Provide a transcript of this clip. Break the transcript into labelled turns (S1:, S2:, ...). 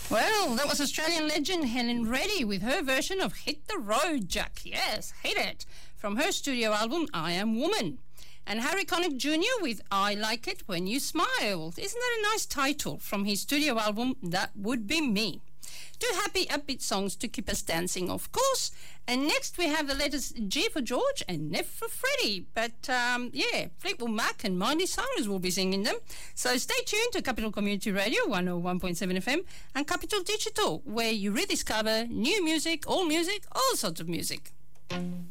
S1: Well, that was Australian legend Helen Reddy with her version of Hit the Road, Jack. Yes, hit it. From her studio album, I Am Woman. And Harry Connick Jr. with I Like It When You Smile. Isn't that a nice title from his studio album, That Would Be Me? Two happy, upbeat songs to keep us dancing, of course. And next we have the letters G for George and F for Freddie. But, Fleetwood Mac and Miley Cyrus will be singing them. So stay tuned to Capital Community Radio 101.7 FM and Capital Digital, where you rediscover new music, all sorts of music.